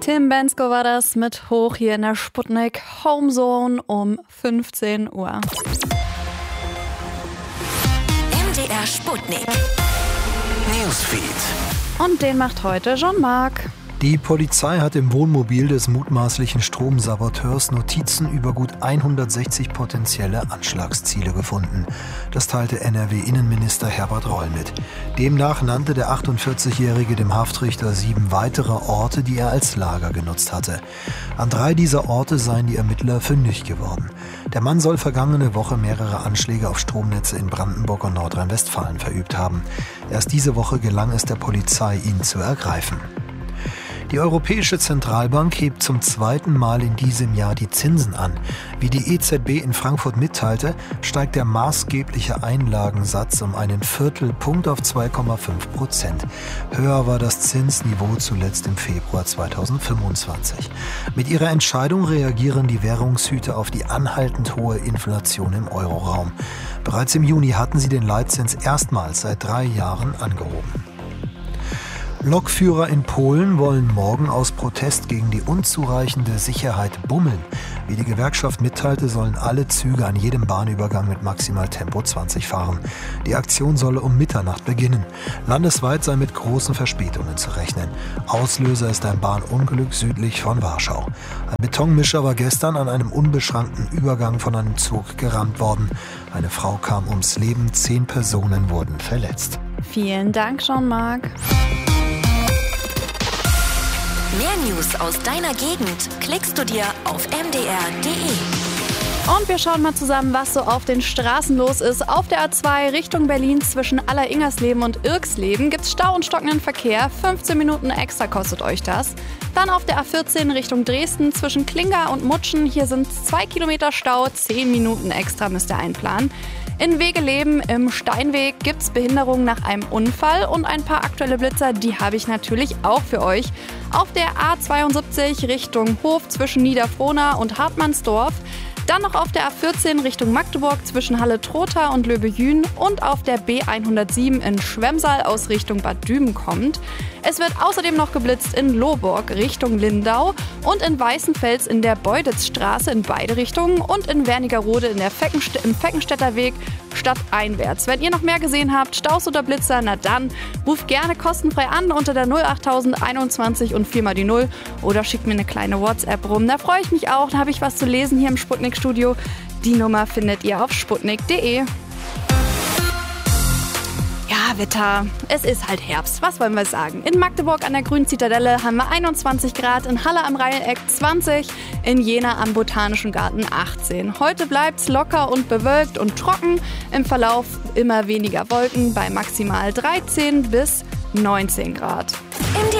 Tim Bensko war das mit Hoch hier in der Sputnik Homezone um 15 Uhr. MDR Sputnik Newsfeed. Und den macht heute Jean-Marc. Die Polizei hat im Wohnmobil des mutmaßlichen Stromsaboteurs Notizen über gut 160 potenzielle Anschlagsziele gefunden. Das teilte NRW-Innenminister Herbert Reul mit. Demnach nannte der 48-Jährige dem Haftrichter 7 weitere Orte, die er als Lager genutzt hatte. An 3 dieser Orte seien die Ermittler fündig geworden. Der Mann soll vergangene Woche mehrere Anschläge auf Stromnetze in Brandenburg und Nordrhein-Westfalen verübt haben. Erst diese Woche gelang es der Polizei, ihn zu ergreifen. Die Europäische Zentralbank hebt zum 2. Mal in diesem Jahr die Zinsen an. Wie die EZB in Frankfurt mitteilte, steigt der maßgebliche Einlagensatz um einen Viertelpunkt auf 2,5%. Höher war das Zinsniveau zuletzt im Februar 2025. Mit ihrer Entscheidung reagieren die Währungshüter auf die anhaltend hohe Inflation im Euroraum. Bereits im Juni hatten sie den Leitzins erstmals seit 3 Jahren angehoben. Lokführer in Polen wollen morgen aus Protest gegen die unzureichende Sicherheit bummeln. Wie die Gewerkschaft mitteilte, sollen alle Züge an jedem Bahnübergang mit maximal Tempo 20 fahren. Die Aktion solle um Mitternacht beginnen. Landesweit sei mit großen Verspätungen zu rechnen. Auslöser ist ein Bahnunglück südlich von Warschau. Ein Betonmischer war gestern an einem unbeschrankten Übergang von einem Zug gerammt worden. Eine Frau kam ums Leben, 10 Personen wurden verletzt. Vielen Dank, Jean-Marc. Mehr News aus deiner Gegend klickst du dir auf mdr.de. Und wir schauen mal zusammen, was so auf den Straßen los ist. Auf der A2 Richtung Berlin zwischen Aller-Ingersleben und Irksleben gibt es Stau und stockenden Verkehr. 15 Minuten extra kostet euch das. Dann auf der A14 Richtung Dresden zwischen Klinga und Mutschen. Hier sind 2 Kilometer Stau, 10 Minuten extra müsst ihr einplanen. In Wegeleben im Steinweg gibt's Behinderungen nach einem Unfall und ein paar aktuelle Blitzer, die habe ich natürlich auch für euch. Auf der A72 Richtung Hof zwischen Niederfrohna und Hartmannsdorf. Dann noch auf der A14 Richtung Magdeburg zwischen Halle-Trotha und Löbejün und auf der B107 in Schwemmsal aus Richtung Bad Düben kommt. Es wird außerdem noch geblitzt in Lohburg Richtung Lindau und in Weißenfels in der Beuditzstraße in beide Richtungen und in Wernigerode im Feckenstädter Weg stadteinwärts. Wenn ihr noch mehr gesehen habt, Staus oder Blitzer, na dann ruft gerne kostenfrei an unter der 08021 und 4 mal die 0 oder schickt mir eine kleine WhatsApp rum. Da freue ich mich auch, da habe ich was zu lesen hier im Sputnik-Studio. Die Nummer findet ihr auf sputnik.de. Ja, Wetter. Es ist halt Herbst. Was wollen wir sagen? In Magdeburg an der Grünen Zitadelle haben wir 21 Grad, in Halle am Rheineck 20, in Jena am Botanischen Garten 18. Heute bleibt's locker und bewölkt und trocken. Im Verlauf immer weniger Wolken bei maximal 13 bis 19 Grad.